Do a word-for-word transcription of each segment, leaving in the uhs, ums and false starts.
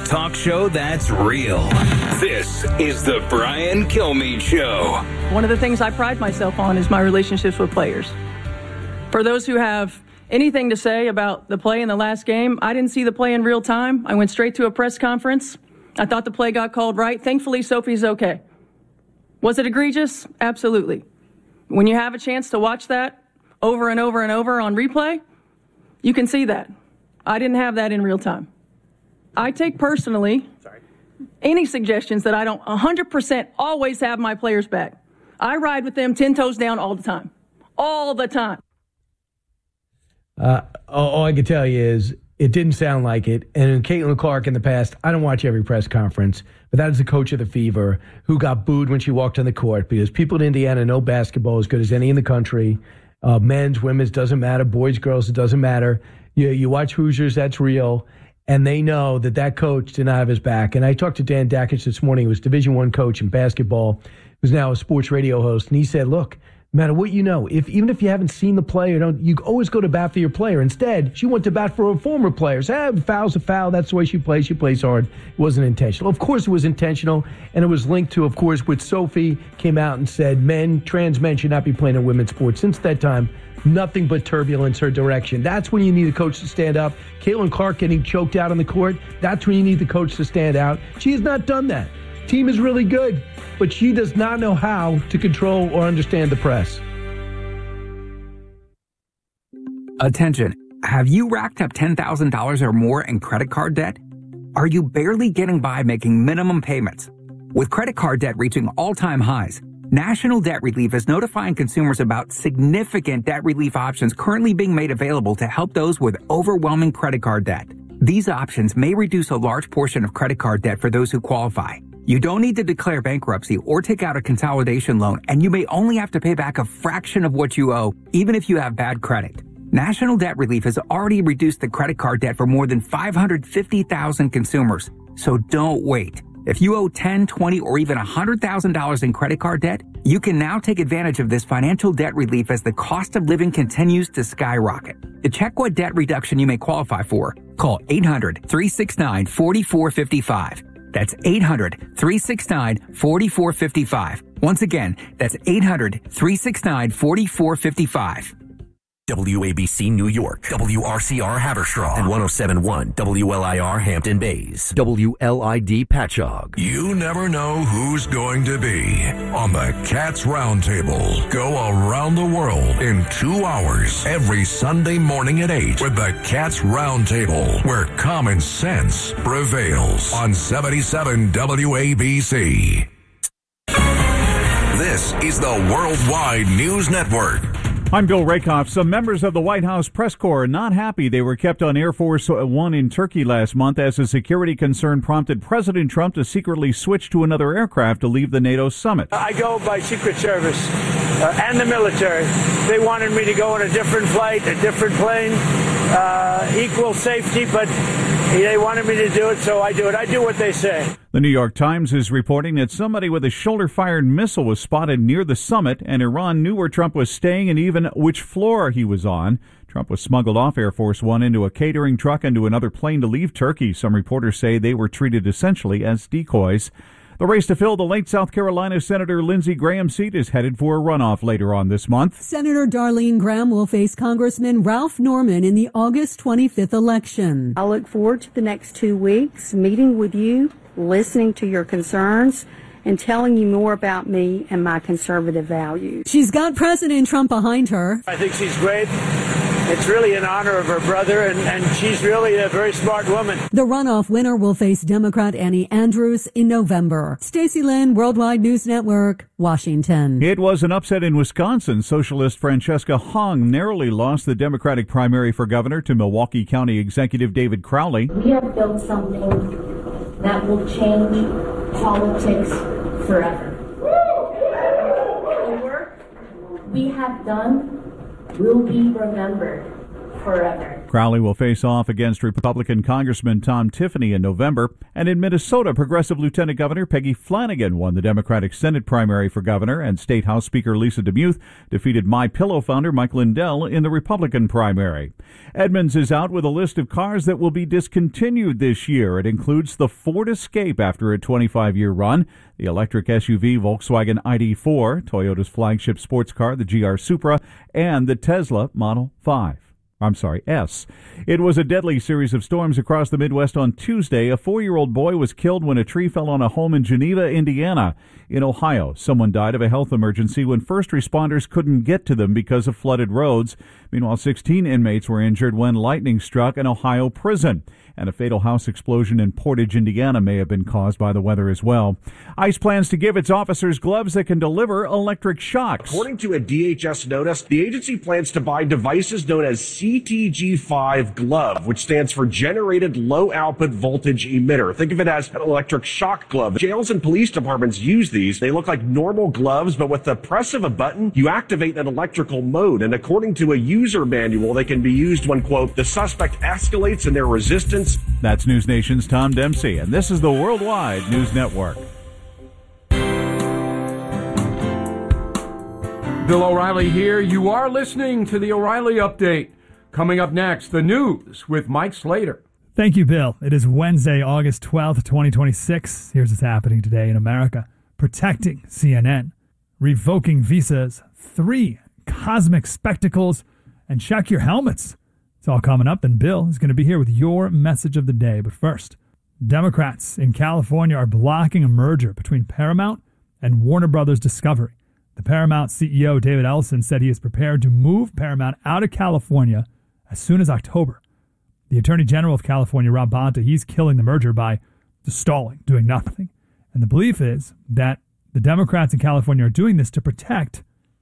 talk show that's real. This is the Brian Kilmeade Show. One of the things I pride myself on is my relationships with players. For those who have anything to say about the play in the last game, I didn't see the play in real time. I went straight to a press conference. I thought the play got called right. Thankfully, Sophie's okay. Was it egregious? Absolutely. When you have a chance to watch that over and over and over on replay, you can see that. I didn't have that in real time. I take personally Sorry. any suggestions that I don't one hundred percent always have my players back. I ride with them ten toes down all the time. All the time. Uh, all I can tell you is it didn't sound like it. And Caitlin Clark in the past, I don't watch every press conference, but that is the coach of the Fever who got booed when she walked on the court because people in Indiana know basketball as good as any in the country. Uh, men's, women's, doesn't matter. Boys, girls, it doesn't matter. You, you watch Hoosiers, that's real. And they know that that coach did not have his back. And I talked to Dan Dakich this morning, who was Division One coach in basketball, who's now a sports radio host. And he said, look, no matter what you know, if even if you haven't seen the play or don't, you always go to bat for your player. Instead, she went to bat for her former players. Ah, foul's a foul. That's the way she plays. She plays hard. It wasn't intentional. Of course, it was intentional, and it was linked to, of course, what Sophie came out and said, men, trans men should not be playing in women's sports. Since that time, nothing but turbulence her direction. That's when you need a coach to stand up. Caitlin Clark getting choked out on the court, that's when you need the coach to stand out. She has not done that. Team is really good, but she does not know how to control or understand the press. Attention. Have you racked up ten thousand dollars or more in credit card debt? Are you barely getting by making minimum payments? With credit card debt reaching all-time highs, National Debt Relief is notifying consumers about significant debt relief options currently being made available to help those with overwhelming credit card debt. These options may reduce a large portion of credit card debt for those who qualify. You don't need to declare bankruptcy or take out a consolidation loan, and you may only have to pay back a fraction of what you owe, even if you have bad credit. National Debt Relief has already reduced the credit card debt for more than five hundred fifty thousand consumers. So don't wait. If you owe ten, twenty, or even one hundred thousand dollars in credit card debt, you can now take advantage of this financial debt relief as the cost of living continues to skyrocket. To check what debt reduction you may qualify for, call eight hundred, three six nine, four four five five. That's eight hundred, three six nine, four four five five. Once again, that's eight hundred, three six nine, four four five five. W A B C New York, W R C R Haverstraw, and one oh seven point one W L I R Hampton Bays, W L I D Patchogue. You never know who's going to be on the Cats Roundtable. Go around the world in two hours every Sunday morning at eight with the Cats Roundtable, where common sense prevails on seventy-seven W A B C. This is the Worldwide News Network. I'm Bill Rakoff. Some members of the White House press corps are not happy they were kept on Air Force One in Turkey last month as a security concern prompted President Trump to secretly switch to another aircraft to leave the NATO summit. I go by Secret Service uh, and the military. They wanted me to go on a different flight, a different plane, uh, equal safety, but they wanted me to do it, so I do it. I do what they say. The New York Times is reporting that somebody with a shoulder-fired missile was spotted near the summit, and Iran knew where Trump was staying and even which floor he was on. Trump was smuggled off Air Force One into a catering truck and to another plane to leave Turkey. Some reporters say they were treated essentially as decoys. The race to fill the late South Carolina Senator Lindsey Graham seat is headed for a runoff later on this month. Senator Darlene Graham will face Congressman Ralph Norman in the August twenty-fifth election. I look forward to the next two weeks, meeting with you, listening to your concerns, and telling you more about me and my conservative values. She's got President Trump behind her. I think she's great. It's really in honor of her brother, and, and she's really a very smart woman. The runoff winner will face Democrat Annie Andrews in November. Stacey Lynn, Worldwide News Network, Washington. It was an upset in Wisconsin. Socialist Francesca Hong narrowly lost the Democratic primary for governor to Milwaukee County Executive David Crowley. We have built something that will change politics forever. The work we have done will be remembered forever. Crowley will face off against Republican Congressman Tom Tiffany in November. And in Minnesota, Progressive Lieutenant Governor Peggy Flanagan won the Democratic Senate primary for governor, and State House Speaker Lisa DeMuth defeated MyPillow founder Mike Lindell in the Republican primary. Edmunds is out with a list of cars that will be discontinued this year. It includes the Ford Escape after a twenty-five year run, the electric S U V Volkswagen I D four, Toyota's flagship sports car, the G R Supra, and the Tesla Model five. I'm sorry, S. It was a deadly series of storms across the Midwest on Tuesday. A four-year-old boy was killed when a tree fell on a home in Geneva, Indiana. In Ohio, someone died of a health emergency when first responders couldn't get to them because of flooded roads. Meanwhile, sixteen inmates were injured when lightning struck an Ohio prison. And a fatal house explosion in Portage, Indiana may have been caused by the weather as well. ICE plans to give its officers gloves that can deliver electric shocks. According to a D H S notice, the agency plans to buy devices known as C T G five glove, which stands for Generated Low Output Voltage Emitter. Think of it as an electric shock glove. Jails and police departments use these. They look like normal gloves, but with the press of a button, you activate an electrical mode. And according to a user manual, they can be used when, quote, the suspect escalates in their resistance. That's News Nation's Tom Dempsey, and this is the Worldwide News Network. Bill O'Reilly here. You are listening to the O'Reilly Update. Coming up next, the news with Mike Slater. Thank you, Bill. It is Wednesday, August twelfth, twenty twenty-six. Here's what's happening today in America. Protecting C N N, revoking visas, three cosmic spectacles, and check your helmets. It's all coming up, and Bill is going to be here with your message of the day. But first, Democrats in California are blocking a merger between Paramount and Warner Brothers Discovery. The Paramount C E O, David Ellison, said he is prepared to move Paramount out of California as soon as October. The Attorney General of California, Rob Bonta, he's killing the merger by just stalling, doing nothing. And the belief is that the Democrats in California are doing this to protect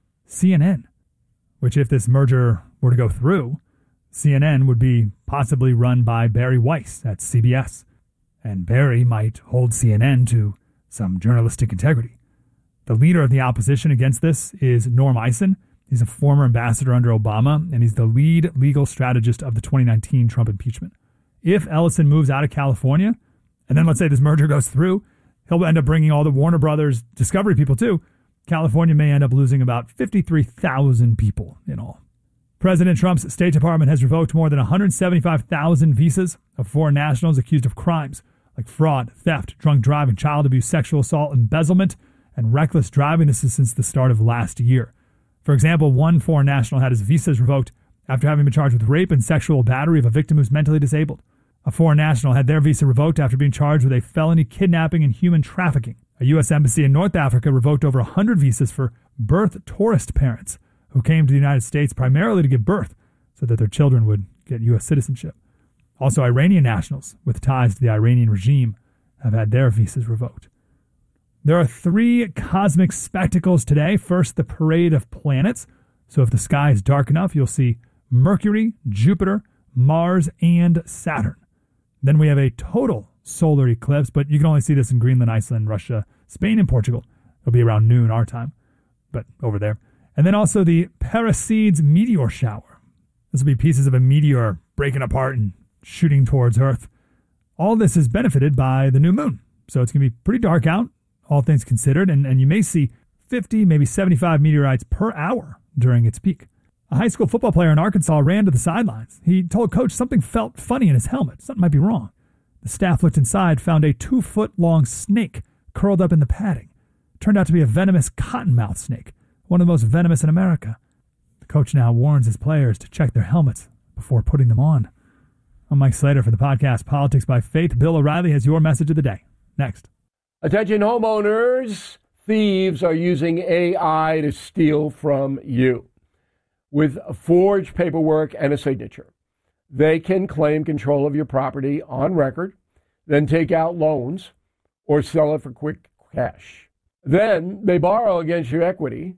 C N N, which if this merger were to go through, C N N would be possibly run by Barry Weiss at C B S, and Barry might hold C N N to some journalistic integrity. The leader of the opposition against this is Norm Eisen. He's a former ambassador under Obama, and he's the lead legal strategist of the twenty nineteen Trump impeachment. If Ellison moves out of California, and then let's say this merger goes through, he'll end up bringing all the Warner Brothers Discovery people too. California may end up losing about fifty-three thousand people in all. President Trump's State Department has revoked more than one hundred seventy-five thousand visas of foreign nationals accused of crimes like fraud, theft, drunk driving, child abuse, sexual assault, embezzlement, and reckless driving. This is since the start of last year. For example, one foreign national had his visas revoked after having been charged with rape and sexual battery of a victim who's mentally disabled. A foreign national had their visa revoked after being charged with a felony kidnapping and human trafficking. A U S embassy in North Africa revoked over one hundred visas for birth tourist parents who came to the United States primarily to give birth so that their children would get U S citizenship. Also, Iranian nationals with ties to the Iranian regime have had their visas revoked. There are three cosmic spectacles today. First, the parade of planets. So if the sky is dark enough, you'll see Mercury, Jupiter, Mars, and Saturn. Then we have a total solar eclipse, but you can only see this in Greenland, Iceland, Russia, Spain, and Portugal. It'll be around noon our time, but over there. And then also the Perseids meteor shower. This will be pieces of a meteor breaking apart and shooting towards Earth. All this is benefited by the new moon. So it's going to be pretty dark out, all things considered, and, and you may see fifty, maybe seventy-five meteorites per hour during its peak. A high school football player in Arkansas ran to the sidelines. He told coach something felt funny in his helmet. Something might be wrong. The staff looked inside, found a two-foot-long snake curled up in the padding. It turned out to be a venomous cottonmouth snake, one of the most venomous in America. The coach now warns his players to check their helmets before putting them on. I'm Mike Slater for the podcast Politics by Faith. Bill O'Reilly has your message of the day. Next. Attention homeowners, thieves are using A I to steal from you. With forged paperwork and a signature, they can claim control of your property on record, then take out loans or sell it for quick cash. Then they borrow against your equity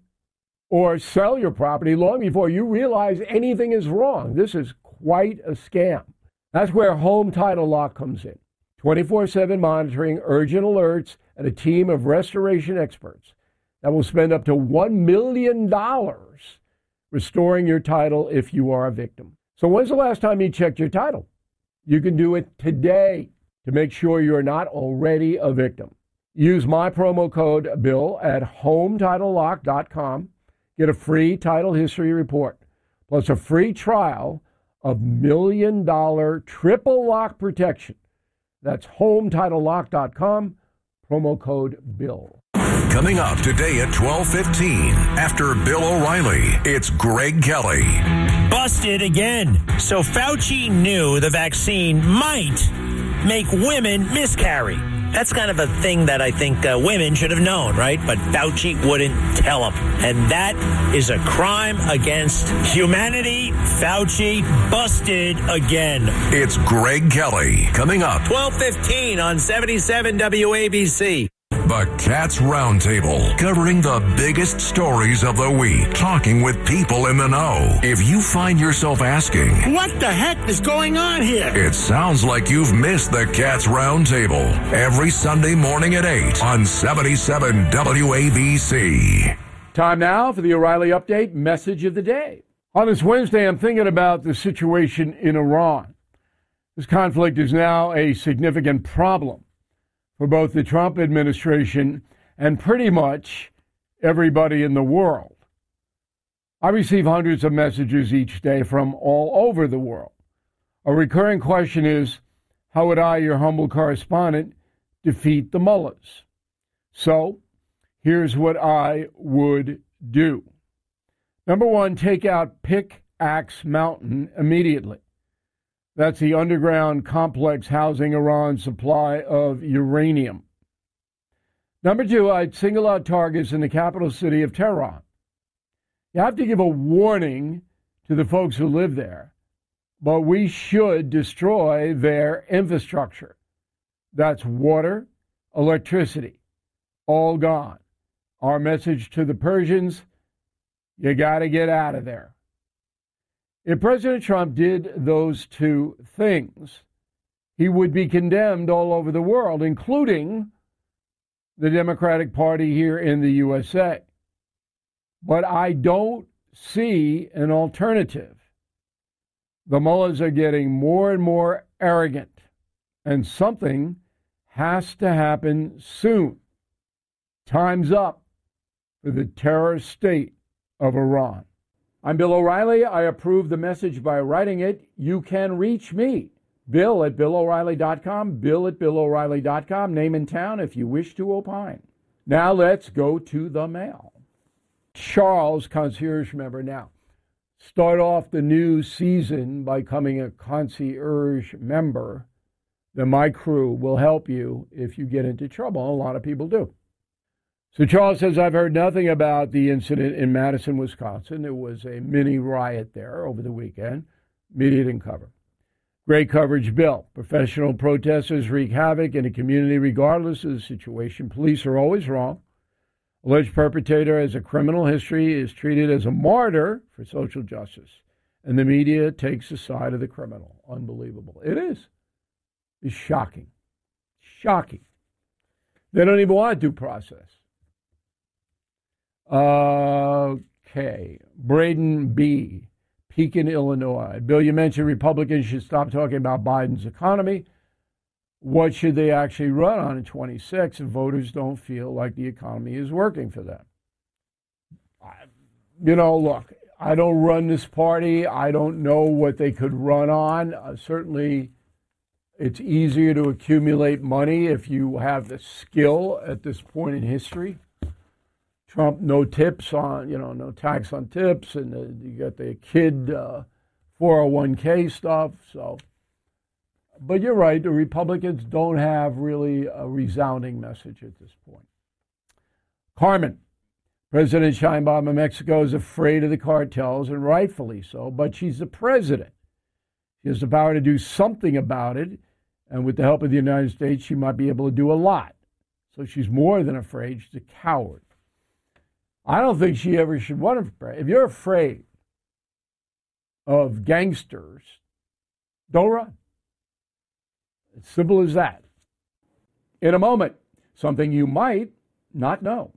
or sell your property long before you realize anything is wrong. This is quite a scam. That's where Home Title Lock comes in. twenty-four seven monitoring, urgent alerts, and a team of restoration experts that will spend up to one million dollars restoring your title if you are a victim. So when's the last time you checked your title? You can do it today to make sure you're not already a victim. Use my promo code BILL at home title lock dot com. Get a free title history report, plus a free trial of million dollar triple lock protection. That's home title lock dot com, promo code BILL. Coming up today at twelve fifteen, after Bill O'Reilly, it's Greg Kelly. Busted again. So Fauci knew the vaccine might make women miscarry. That's kind of a thing that I think uh, women should have known, right? But Fauci wouldn't tell them. And that is a crime against humanity. Fauci busted again. It's Greg Kelly. Coming up. twelve fifteen on seventy-seven W A B C. The Cats Roundtable, covering the biggest stories of the week, talking with people in the know. If you find yourself asking, what the heck is going on here? It sounds like you've missed the Cats Roundtable every Sunday morning at eight on seventy-seven W A B C. Time now for the O'Reilly Update message of the day. On this Wednesday, I'm thinking about the situation in Iran. This conflict is now a significant problem for both the Trump administration and pretty much everybody in the world. I receive hundreds of messages each day from all over the world. A recurring question is, how would I, your humble correspondent, defeat the mullahs? So, here's what I would do. Number one, take out Pickaxe Mountain immediately. That's the underground complex housing Iran's supply of uranium. Number two, I'd single out targets in the capital city of Tehran. You have to give a warning to the folks who live there, but we should destroy their infrastructure. That's water, electricity, all gone. Our message to the Persians, you got to get out of there. If President Trump did those two things, he would be condemned all over the world, including the Democratic Party here in the U S A. But I don't see an alternative. The mullahs are getting more and more arrogant, and something has to happen soon. Time's up for the terror state of Iran. I'm Bill O'Reilly. I approve the message by writing it. You can reach me, Bill at Bill O'Reilly dot com, Bill at Bill O'Reilly dot com, name and town if you wish to opine. Now let's go to the mail. Charles, concierge member. Now, start off the new season by becoming a concierge member. Then my crew will help you if you get into trouble. A lot of people do. So Charles says, I've heard nothing about the incident in Madison, Wisconsin. There was a mini riot there over the weekend. Media didn't cover. Great coverage, Bill. Professional protesters wreak havoc in the community regardless of the situation. Police are always wrong. Alleged perpetrator has a criminal history, is treated as a martyr for social justice. And the media takes the side of the criminal. Unbelievable. It is. It's shocking. Shocking. They don't even want due process. Okay. Braden B., Pekin, Illinois. Bill, you mentioned Republicans should stop talking about Biden's economy. What should they actually run on in twenty-six if voters don't feel like the economy is working for them? You know, look, I don't run this party. I don't know what they could run on. Uh, certainly, it's easier to accumulate money if you have the skill at this point in history. Trump, no tips on, you know, no tax on tips, and uh, you got the kid uh, four oh one k stuff. So, but you're right, the Republicans don't have really a resounding message at this point. Carmen, President Sheinbaum of Mexico is afraid of the cartels, and rightfully so, but she's the president. She has the power to do something about it, and with the help of the United States, she might be able to do a lot. So she's more than afraid, she's a coward. I don't think she ever should want to pray. If you're afraid of gangsters, don't run. It's simple as that. In a moment, something you might not know.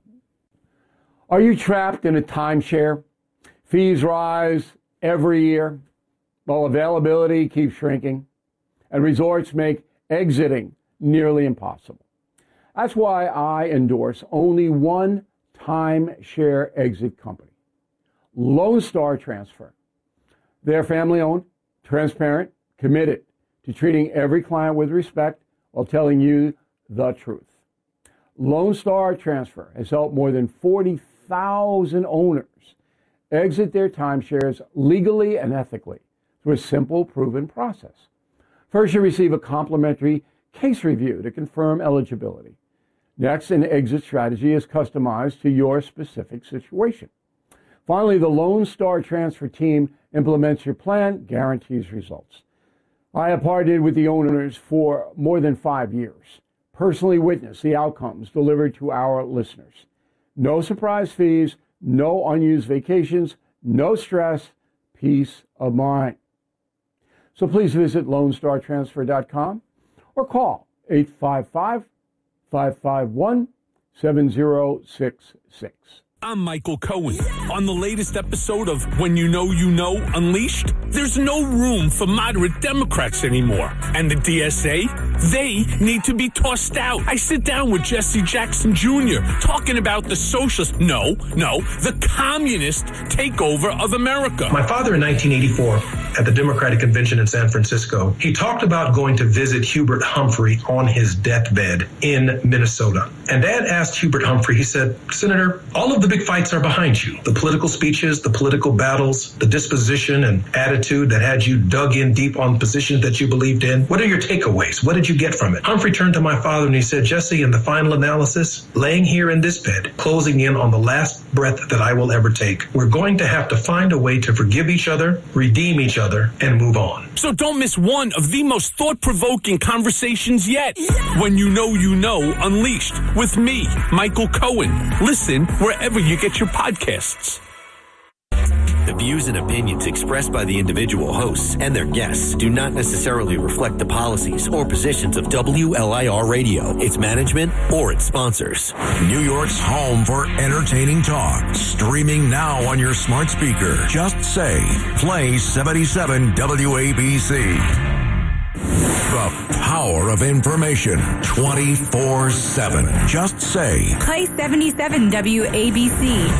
Are you trapped in a timeshare? Fees rise every year. while availability keeps shrinking and resorts make exiting nearly impossible. That's why I endorse only one timeshare exit company, Lone Star Transfer. They're family-owned, transparent, committed to treating every client with respect while telling you the truth. Lone Star Transfer has helped more than forty thousand owners exit their timeshares legally and ethically through a simple, proven process. First, you receive a complimentary case review to confirm eligibility. Next, an exit strategy is customized to your specific situation. Finally, the Lone Star Transfer team implements your plan, guarantees results. I have partnered with the owners for more than five years, personally witnessed the outcomes delivered to our listeners. No surprise fees, no unused vacations, no stress, peace of mind. So please visit lone star transfer dot com or call eight five five, five five one, seven zero six six. I'm Michael Cohen. On the latest episode of When You Know You Know Unleashed, there's no room for moderate Democrats anymore. And the D S A, they need to be tossed out. I sit down with Jesse Jackson Junior talking about the socialist, no, no, the communist takeover of America. My father in nineteen eighty-four, at the Democratic Convention in San Francisco, he talked about going to visit Hubert Humphrey on his deathbed in Minnesota. And Dad asked Hubert Humphrey, he said, Senator, all of the big fights are behind you. The political speeches, the political battles, the disposition and attitude that had you dug in deep on positions that you believed in. What are your takeaways? What did you get from it? Humphrey turned to my father and he said, Jesse, in the final analysis, laying here in this bed, closing in on the last breath that I will ever take, we're going to have to find a way to forgive each other, redeem each other, and move on. So don't miss one of the most thought-provoking conversations yet. When You Know You Know Unleashed with me, Michael Cohen. Listen wherever you get your podcasts. The views and opinions expressed by the individual hosts and their guests do not necessarily reflect the policies or positions of W L I R Radio, its management, or its sponsors. New York's home for entertaining talk. Streaming now on your smart speaker. Just say, play seventy-seven W A B C. The power of information twenty-four seven. Just say, play seventy-seven W A B C.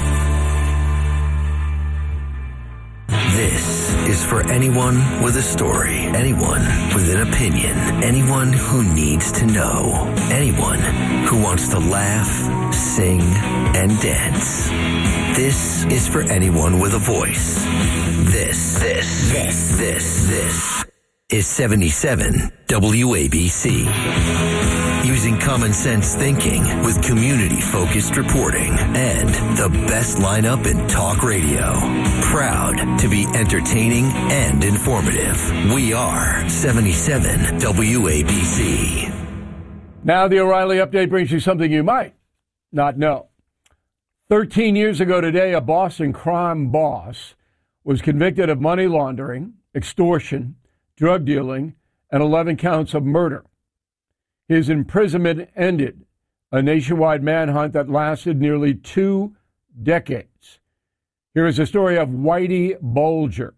This is for anyone with a story, anyone with an opinion, anyone who needs to know, anyone who wants to laugh, sing, and dance. This is for anyone with a voice. This, this, this, this, this is seventy-seven W A B C. Using common sense thinking with community-focused reporting and the best lineup in talk radio. Proud to be entertaining and informative. We are seventy-seven W A B C. Now the O'Reilly Update brings you something you might not know. Thirteen years ago today, a Boston crime boss was convicted of money laundering, extortion, drug dealing, and eleven counts of murder. His imprisonment ended a nationwide manhunt that lasted nearly two decades. Here is the story of Whitey Bulger.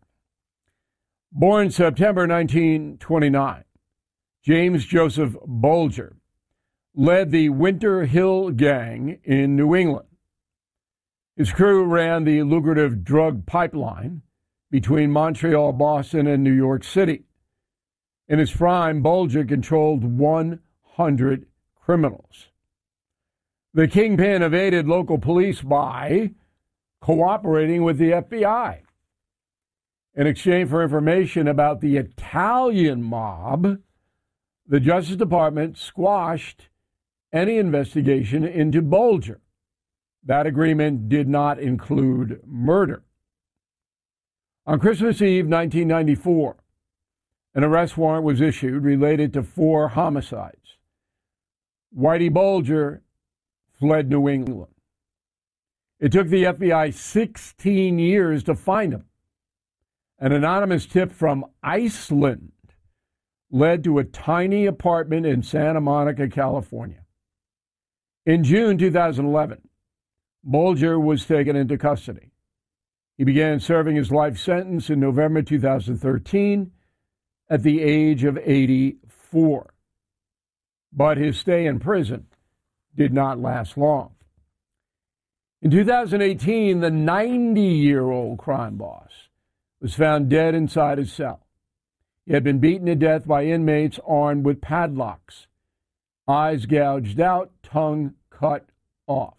Born September nineteen twenty-nine, James Joseph Bulger led the Winter Hill Gang in New England. His crew ran the lucrative drug pipeline between Montreal, Boston, and New York City. In his prime, Bulger controlled one hundred criminals. The kingpin evaded local police by cooperating with the F B I. In exchange for information about the Italian mob, the Justice Department squashed any investigation into Bulger. That agreement did not include murder. On Christmas Eve, nineteen ninety-four, an arrest warrant was issued related to four homicides. Whitey Bulger fled New England. It took the F B I sixteen years to find him. An anonymous tip from Iceland led to a tiny apartment in Santa Monica, California. In June two thousand eleven, Bulger was taken into custody. He began serving his life sentence in November two thousand thirteen at the age of eighty-four. But his stay in prison did not last long. In two thousand eighteen, the ninety-year-old crime boss was found dead inside his cell. He had been beaten to death by inmates armed with padlocks, eyes gouged out, tongue cut off.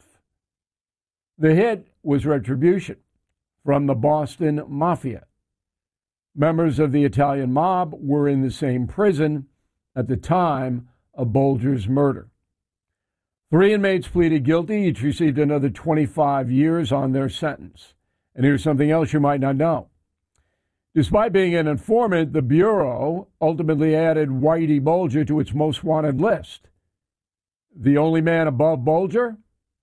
The hit was retribution from the Boston Mafia. Members of the Italian mob were in the same prison at the time of Bulger's murder. Three inmates pleaded guilty. Each received another twenty-five years on their sentence. And here's something else you might not know. Despite being an informant, the Bureau ultimately added Whitey Bulger to its most wanted list. The only man above Bulger?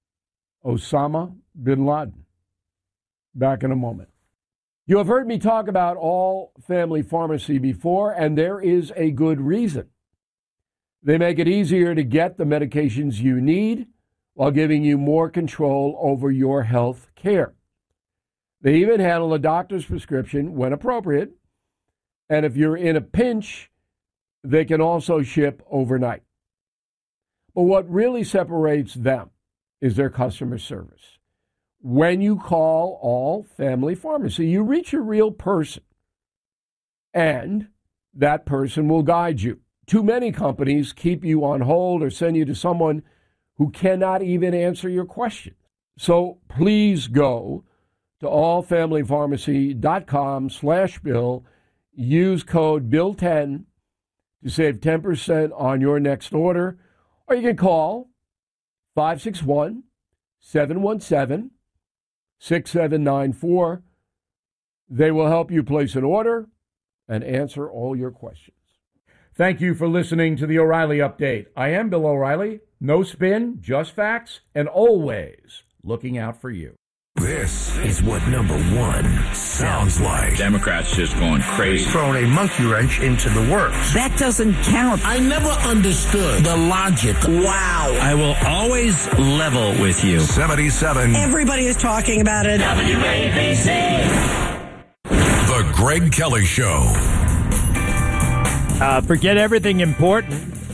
Osama bin Laden. Back in a moment. You have heard me talk about All Family Pharmacy before, and there is a good reason. They make it easier to get the medications you need while giving you more control over your health care. They even handle a doctor's prescription when appropriate, and if you're in a pinch, they can also ship overnight. But what really separates them is their customer service. When you call All Family Pharmacy, you reach a real person, and that person will guide you. Too many companies keep you on hold or send you to someone who cannot even answer your questions. So please go to allfamilypharmacy.com slash bill. Use code bill ten to save ten percent on your next order. Or you can call five six one, seven one seven, six seven nine four. They will help you place an order and answer all your questions. Thank you for listening to the O'Reilly Update. I am Bill O'Reilly. No spin, just facts, and always looking out for you. This is what number one sounds like. Democrats just going crazy. Throwing a monkey wrench into the works. That doesn't count. I never understood the logic. Wow. I will always level with you. seventy-seven. Everybody is talking about it. W A B C. The Greg Kelly Show. Uh, forget everything important.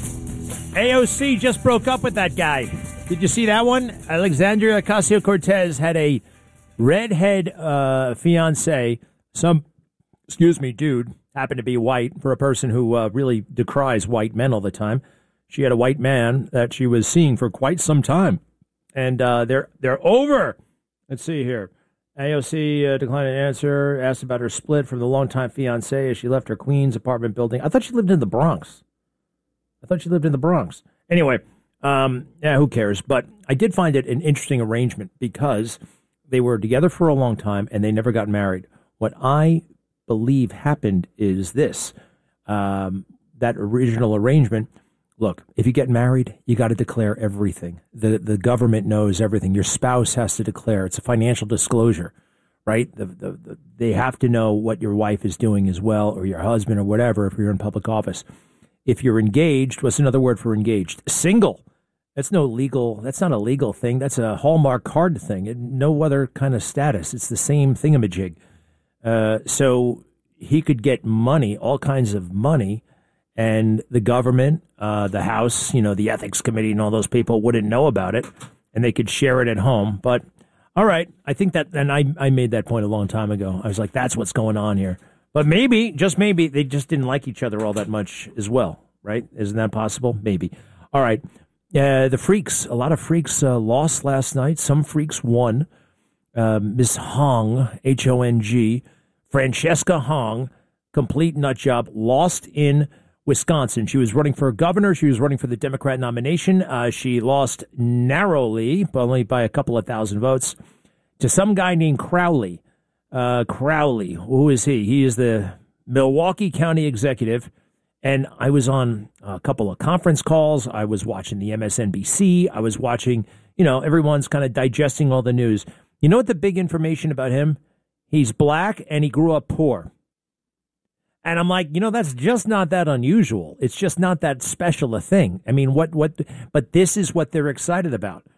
A O C just broke up with that guy. Did you see that one? Alexandria Ocasio-Cortez had a redhead uh, fiance. Some, excuse me, dude, happened to be white for a person who uh, really decries white men all the time. She had a white man that she was seeing for quite some time. And uh, they're they're over. Let's see here. A O C uh, declined an answer, asked about her split from the longtime fiancé as she left her Queens apartment building. I thought she lived in the Bronx. I thought she lived in the Bronx. Anyway, um, yeah, who cares? But I did find it an interesting arrangement because they were together for a long time and they never got married. What I believe happened is this. Um, that original arrangement, look, if you get married, you got to declare everything. The the government knows everything. Your spouse has to declare. It's a financial disclosure, right? The, the, the, they have to know what your wife is doing as well, or your husband or whatever, if you're in public office. If you're engaged, what's another word for engaged? Single. That's no legal, that's not a legal thing. That's a Hallmark card thing. No other kind of status. It's the same thingamajig. Uh, so he could get money, all kinds of money, and the government, uh, the House, you know, the ethics committee and all those people wouldn't know about it, and they could share it at home. But, all right, I think that, and I, I made that point a long time ago. I was like, that's what's going on here. But maybe, just maybe, they just didn't like each other all that much as well, right? Isn't that possible? Maybe. All right. Uh, the freaks, a lot of freaks uh, lost last night. Some freaks won. Uh, Miss Hong, H O N G, Francesca Hong, complete nut job, lost in Wisconsin. She was running for governor. She was running for the Democrat nomination. Uh, she lost narrowly, but only by a couple of thousand votes, to some guy named Crowley. Uh, Crowley, who is he? He is the Milwaukee County executive. And I was on a couple of conference calls. I was watching the M S N B C. I was watching, you know, everyone's kind of digesting all the news. You know what the big information about him? He's black and he grew up poor. And I'm like, you know, that's just not that unusual. It's just not that special a thing. I mean, what, what, but this is what they're excited about.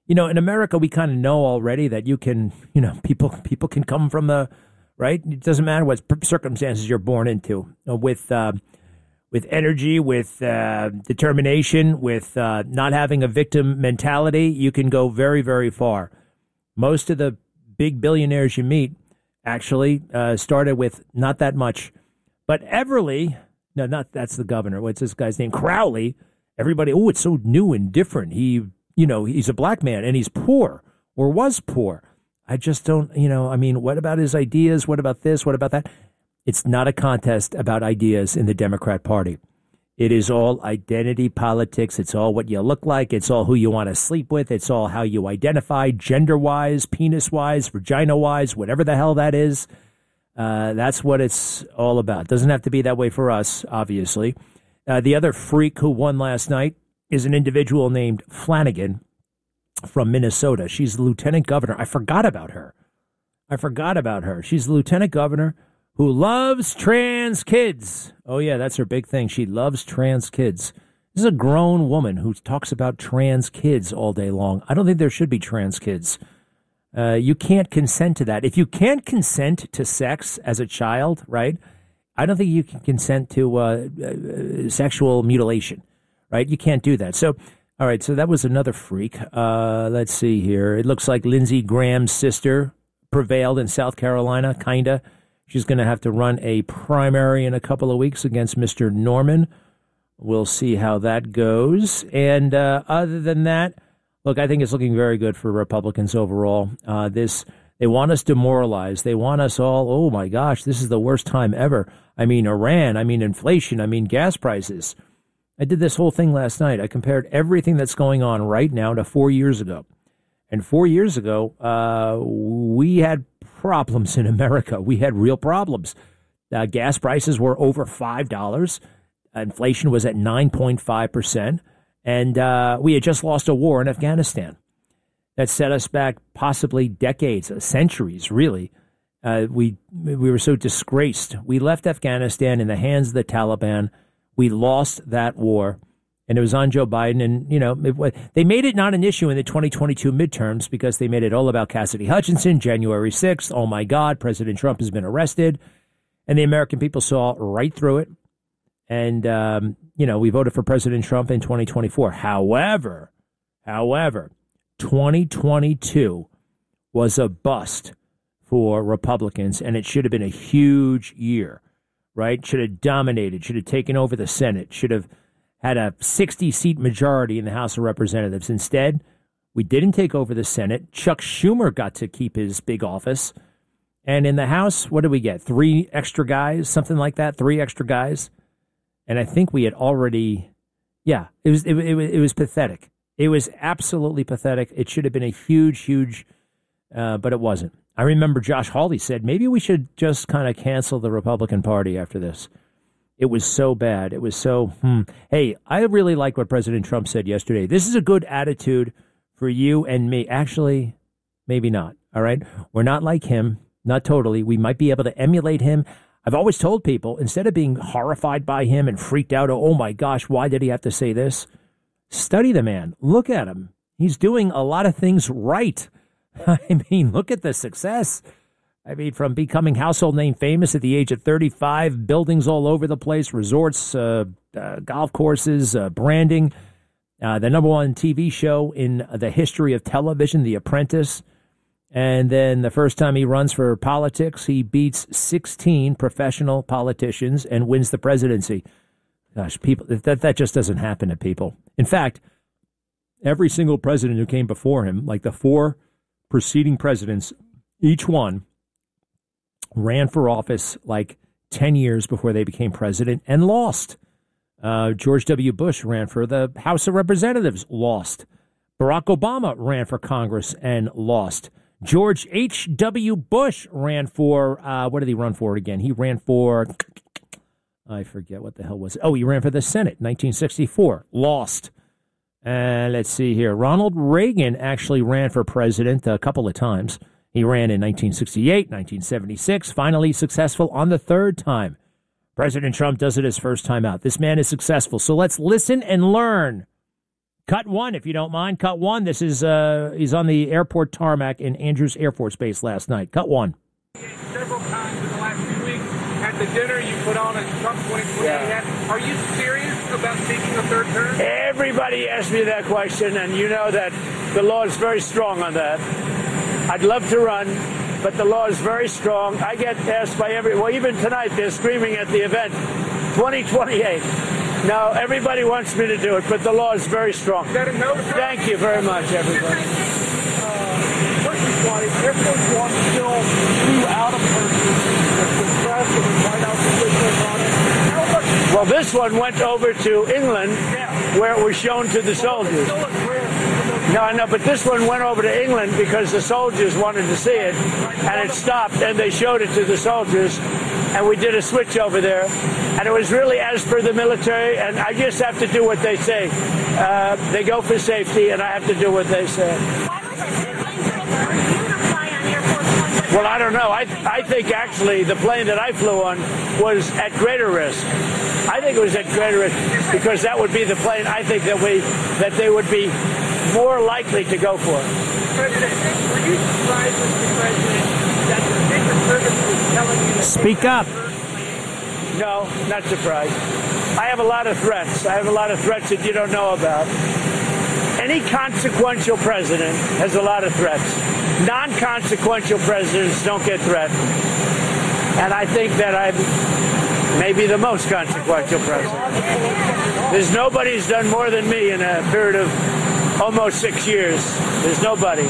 you know, in America, we kind of know already that you can, you know, people people can come from the, right? It doesn't matter what circumstances you're born into, uh, with uh, with energy, with uh, determination, with uh, not having a victim mentality, you can go very, very far. Most of the big billionaires you meet actually uh, started with not that much. But Everly, no, not that's the governor. What's this guy's name? Crowley. Everybody, oh, it's so new and different. He, you know, he's a black man and he's poor or was poor. I just don't, you know, I mean, what about his ideas? What about this? What about that? It's not a contest about ideas in the Democrat Party. It is all identity politics. It's all what you look like. It's all who you want to sleep with. It's all how you identify gender-wise, penis-wise, vagina-wise, whatever the hell that is. Uh, that's what it's all about. It doesn't have to be that way for us, obviously. Uh, the other freak who won last night is an individual named Flanagan from Minnesota. She's the lieutenant governor. I forgot about her. I forgot about her. She's the lieutenant governor who loves trans kids. Oh, yeah, that's her big thing. She loves trans kids. This is a grown woman who talks about trans kids all day long. I don't think there should be trans kids. Uh, you can't consent to that. If you can't consent to sex as a child, right, I don't think you can consent to uh, uh, sexual mutilation, right? You can't do that. So, all right, so that was another freak. Uh, let's see here. It looks like Lindsey Graham's sister prevailed in South Carolina, kind of. She's going to have to run a primary in a couple of weeks against Mister Norman. We'll see how that goes. And uh, other than that, look, I think it's looking very good for Republicans overall. Uh, this they want us demoralized. They want us all, oh, my gosh, this is the worst time ever. I mean, Iran, I mean, inflation, I mean, gas prices. I did this whole thing last night. I compared everything that's going on right now to four years ago. And four years ago, uh, we had problems in America. We had real problems. Uh, gas prices were over five dollars. Inflation was at nine point five percent. And uh, we had just lost a war in Afghanistan. That set us back possibly decades, centuries, really. Uh, we we were so disgraced. We left Afghanistan in the hands of the Taliban. We lost that war. And it was on Joe Biden. And, you know, it, they made it not an issue in the twenty twenty-two midterms because they made it all about Cassidy Hutchinson, January sixth. Oh, my God, President Trump has been arrested. And the American people saw right through it. And, um, you know, we voted for President Trump in twenty twenty-four. However, however, twenty twenty-two was a bust for Republicans, and it should have been a huge year, right? Should have dominated, should have taken over the Senate, should have had a sixty-seat majority in the House of Representatives. Instead, we didn't take over the Senate. Chuck Schumer got to keep his big office. And in the House, what did we get? Three extra guys, something like that, three extra guys. And I think we had already, yeah, it was it, it, it was pathetic. It was absolutely pathetic. It should have been a huge, huge, uh, but it wasn't. I remember Josh Hawley said, maybe we should just kind of cancel the Republican Party after this. It was so bad. It was so, hmm. Hey, I really like what President Trump said yesterday. This is a good attitude for you and me. Actually, maybe not, all right? We're not like him, not totally. We might be able to emulate him. I've always told people, instead of being horrified by him and freaked out, oh, my gosh, why did he have to say this? Study the man. Look at him. He's doing a lot of things right. I mean, look at the success. I mean, from becoming household name famous at the age of thirty-five, buildings all over the place, resorts, uh, uh, golf courses, uh, branding, uh, the number one T V show in the history of television, The Apprentice. And then the first time he runs for politics, he beats sixteen professional politicians and wins the presidency. Gosh, people, that, that just doesn't happen to people. In fact, every single president who came before him, like the four preceding presidents, each one ran for office like ten years before they became president and lost. Uh, George W. Bush ran for the House of Representatives, lost. Barack Obama ran for Congress and lost. George H W. Bush ran for, uh, what did he run for again? He ran for, I forget what the hell was it. Oh, he ran for the Senate, nineteen sixty-four, lost. And let's see here. Ronald Reagan actually ran for president a couple of times. He ran in nineteen sixty-eight, nineteen seventy-six, finally successful on the third time. President Trump does it his first time out. This man is successful. So let's listen and learn. Cut one, if you don't mind. Cut one. This is, uh, he's on the airport tarmac in Andrews Air Force Base last night. Cut one. Several times in the last few weeks, at the dinner you put on a Trump twenty twenty Yeah. ad. Are you serious about seeking a third term? Everybody asks me that question, and you know that the law is very strong on that. I'd love to run, but the law is very strong. I get asked by every, well, even tonight they're screaming at the event, twenty twenty-eight. No, everybody wants me to do it, but the law is very strong. Is that a no? Thank you very much, everybody. Air Force One still flew out of person with press and with White House officials on it. How much? Well, this one went over to England, where it was shown to the soldiers. No, I know, but this one went over to England because the soldiers wanted to see it, and it stopped, and they showed it to the soldiers, and we did a switch over there, and it was really as per the military, and I just have to do what they say. Uh, they go for safety, and I have to do what they say. Well, I don't know. I I think actually the plane that I flew on was at greater risk. I think it was at greater risk because that would be the plane I think that we that they would be more likely to go for. President, were you surprised, Mister President, that the Secret Service was telling you... Speak up. No, not surprised. I have a lot of threats. I have a lot of threats that you don't know about. Any consequential president has a lot of threats. Non-consequential presidents don't get threatened. And I think that I'm maybe the most consequential president. There's nobody who's done more than me in a period of almost six years. There's nobody.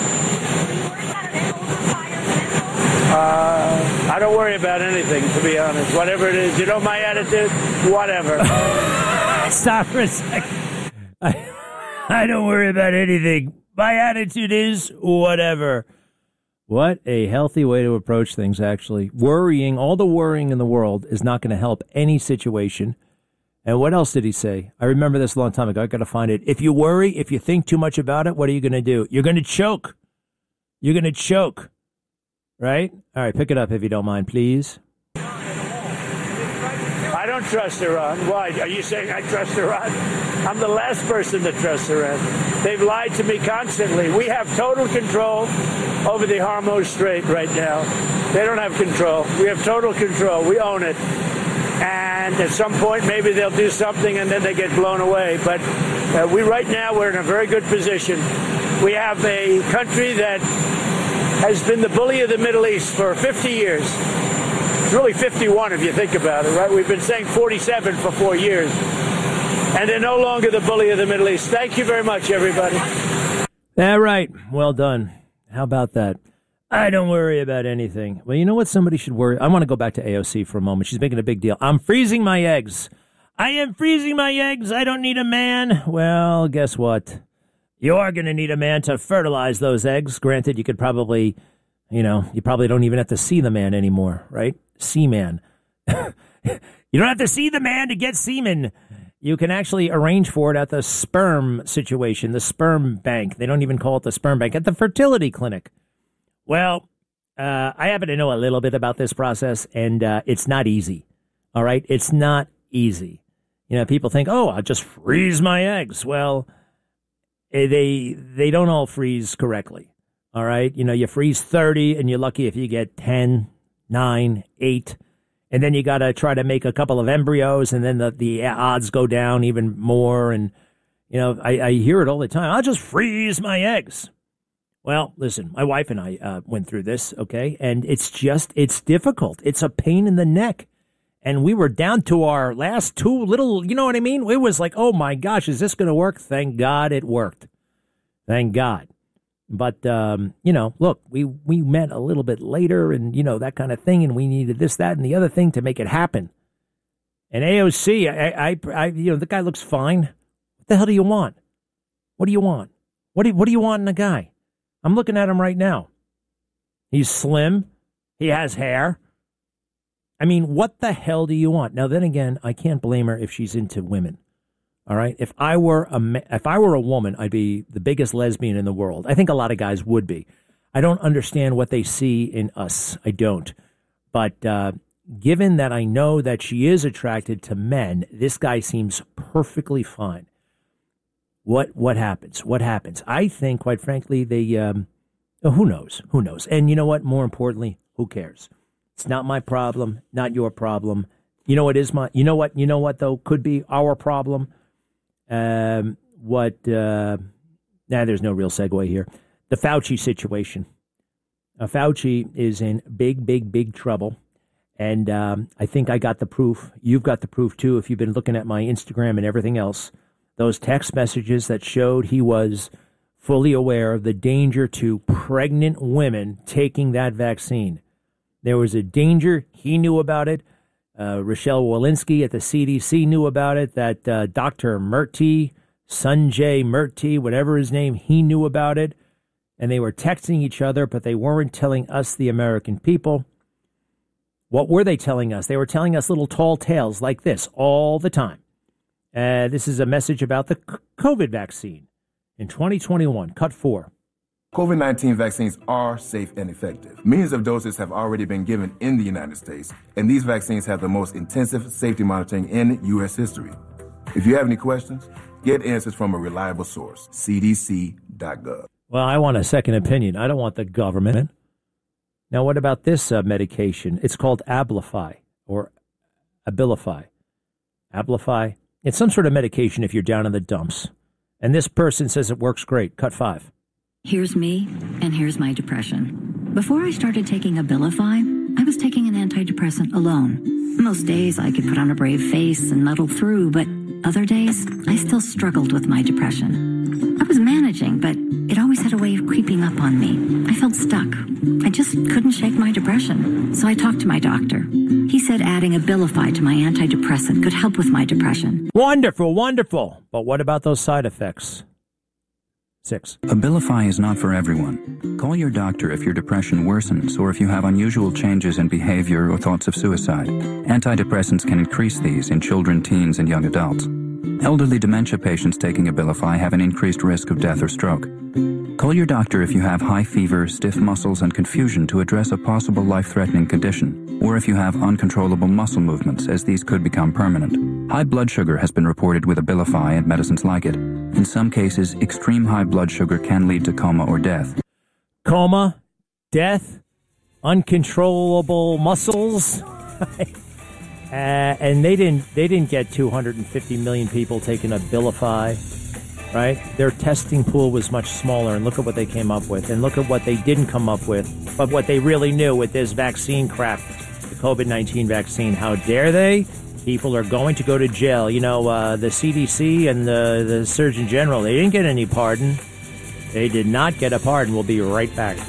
Uh, I don't worry about anything, to be honest. Whatever it is. You know my attitude? Whatever. Stop for a second. I, I don't worry about anything. My attitude is whatever. What a healthy way to approach things, actually. Worrying, all the worrying in the world is not going to help any situation. And what else did he say? I remember this a long time ago. I got to find it. If you worry, if you think too much about it, what are you going to do? You're going to choke. You're going to choke. Right? All right, pick it up if you don't mind, please. I don't trust Iran. Why? Are you saying I trust Iran? I'm the last person to trust Iran. They've lied to me constantly. We have total control over the Hormuz Strait right now. They don't have control. We have total control. We own it. And at some point, maybe they'll do something and then they get blown away. But uh, we right now, we're in a very good position. We have a country that has been the bully of the Middle East for fifty years. It's really fifty-one if you think about it, right? We've been saying forty-seven for four years. And they're no longer the bully of the Middle East. Thank you very much, everybody. All right. Well done. How about that? I don't worry about anything. Well, you know what somebody should worry? I want to go back to A O C for a moment. She's making a big deal. I'm freezing my eggs. I am freezing my eggs. I don't need a man. Well, guess what? You are going to need a man to fertilize those eggs. Granted, you could probably, you know, you probably don't even have to see the man anymore, right? Seaman. You don't have to see the man to get semen. You can actually arrange for it at the sperm situation, the sperm bank. They don't even call it the sperm bank, at the fertility clinic. Well, uh, I happen to know a little bit about this process, and uh, it's not easy. All right? It's not easy. You know, people think, oh, I'll just freeze my eggs. Well, they they don't all freeze correctly. All right? You know, you freeze thirty, and you're lucky if you get ten, nine, eight. And then you got to try to make a couple of embryos, and then the, the odds go down even more. And, you know, I, I hear it all the time. I'll just freeze my eggs. Well, listen, my wife and I uh, went through this, okay? And it's just, it's difficult. It's a pain in the neck. And we were down to our last two little, you know what I mean? It was like, oh, my gosh, is this going to work? Thank God it worked. Thank God. But, um, you know, look, we, we met a little bit later and, you know, that kind of thing. And we needed this, that, and the other thing to make it happen. And A O C, I, I, I you know, the guy looks fine. What the hell do you want? What do you want? What do you, what do you want in a guy? I'm looking at him right now. He's slim. He has hair. I mean, what the hell do you want? Now, then again, I can't blame her if she's into women. All right. If I were a if I were a woman, I'd be the biggest lesbian in the world. I think a lot of guys would be. I don't understand what they see in us. I don't. But uh, given that I know that she is attracted to men, this guy seems perfectly fine. What what happens? What happens? I think, quite frankly, they, um, oh, who knows? Who knows? And you know what? More importantly, who cares? It's not my problem, not your problem. You know what is my, you know what, you know what, though, could be our problem? Um, what, uh, nah, there's no real segue here. The Fauci situation. Uh, Fauci is in big, big, big trouble. And um, I think I got the proof. You've got the proof, too, if you've been looking at my Instagram and everything else. Those text messages that showed he was fully aware of the danger to pregnant women taking that vaccine. There was a danger. He knew about it. Uh, Rochelle Walensky at the C D C knew about it. That uh, Doctor Murthy, Sanjay Murthy, whatever his name, he knew about it. And they were texting each other, but they weren't telling us, the American people. What were they telling us? They were telling us little tall tales like this all the time. Uh, this is a message about the COVID vaccine in twenty twenty-one, cut four. COVID nineteen vaccines are safe and effective. Millions of doses have already been given in the United States, and these vaccines have the most intensive safety monitoring in U S history. If you have any questions, get answers from a reliable source, C D C dot gov. Well, I want a second opinion. I don't want the government. Now, what about this uh, medication? It's called Abilify or Abilify. Abilify. It's some sort of medication if you're down in the dumps. And this person says it works great. Cut five. Here's me, and here's my depression. Before I started taking Abilify, I was taking an antidepressant alone. Most days I could put on a brave face and muddle through, but other days I still struggled with my depression. I was managing, but it always had a way of creeping up on me. I felt stuck. I just couldn't shake my depression. So I talked to my doctor. He said adding Abilify to my antidepressant could help with my depression. Wonderful, wonderful. But what about those side effects? Six. Abilify is not for everyone. Call your doctor if your depression worsens or if you have unusual changes in behavior or thoughts of suicide. Antidepressants can increase these in children, teens, and young adults. Elderly dementia patients taking Abilify have an increased risk of death or stroke. Call your doctor if you have high fever, stiff muscles, and confusion to address a possible life-threatening condition, or if you have uncontrollable muscle movements, as these could become permanent. High blood sugar has been reported with Abilify and medicines like it. In some cases, extreme high blood sugar can lead to coma or death. Coma, death, uncontrollable muscles. Uh, and they didn't they didn't get two hundred fifty million people taking Abilify, right? Their testing pool was much smaller, and look at what they came up with. And look at what they didn't come up with, but what they really knew with this vaccine crap, the COVID nineteen vaccine. How dare they? People are going to go to jail. You know, uh, the C D C and the, the Surgeon General, they didn't get any pardon. They did not get a pardon. We'll be right back.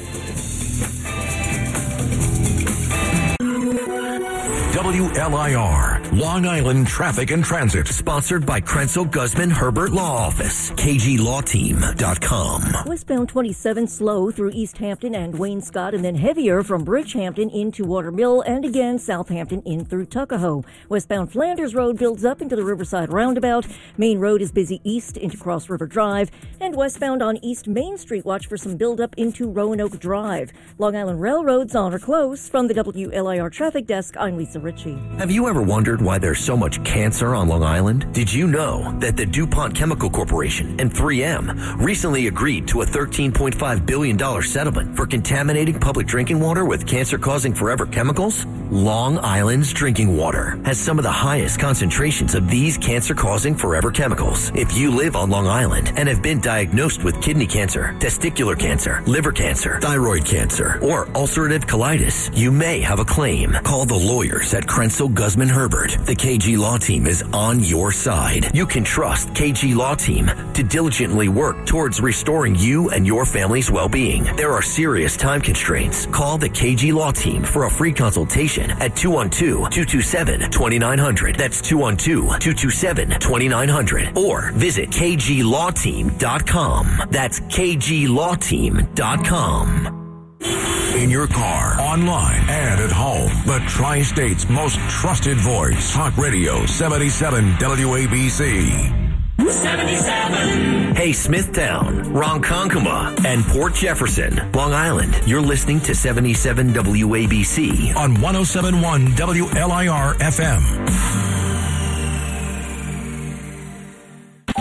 W L I R, Long Island Traffic and Transit. Sponsored by Krenzel Guzman Herbert Law Office. K G Law Team dot com. Westbound twenty-seven slow through East Hampton and Wayne-Scott, and then heavier from Bridgehampton into Watermill, and again Southampton in through Tuckahoe. Westbound Flanders Road builds up into the Riverside Roundabout. Main Road is busy east into Cross River Drive. And westbound on East Main Street, watch for some buildup into Roanoke Drive. Long Island Railroad's on or close. From the W L I R Traffic Desk, I'm Lisa Ritchie. Have you ever wondered why there's so much cancer on Long Island? Did you know that the DuPont Chemical Corporation and three M recently agreed to a thirteen point five billion dollars settlement for contaminating public drinking water with cancer-causing forever chemicals? Long Island's drinking water has some of the highest concentrations of these cancer-causing forever chemicals. If you live on Long Island and have been diagnosed with kidney cancer, testicular cancer, liver cancer, thyroid cancer, or ulcerative colitis, you may have a claim. Call the lawyers at Krenzel Guzman Herbert. The K G Law Team is on your side. You can trust K G Law Team to diligently work towards restoring you and your family's well-being. There are serious time constraints. Call the K G Law Team for a free consultation at two one two, two two seven, two nine zero zero. That's two one two, two two seven, two nine zero zero. Or visit K G Law Team dot com. That's K G Law Team dot com. In your car, online, and at home. The Tri-State's most trusted voice. Talk Radio seventy-seven W A B C. seventy-seven. Hey, Smithtown, Ronkonkoma, and Port Jefferson, Long Island. You're listening to seventy-seven W A B C on one oh seven point one W L I R F M.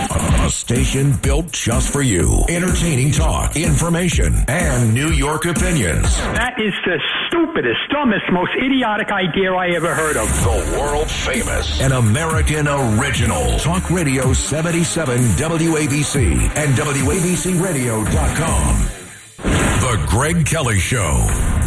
A station built just for you. Entertaining talk, information, and New York opinions. That is the stupidest, dumbest, most idiotic idea I ever heard of. The world famous and American original. Talk Radio seventy-seven W A B C and W A B C radio dot com. The Greg Kelly Show.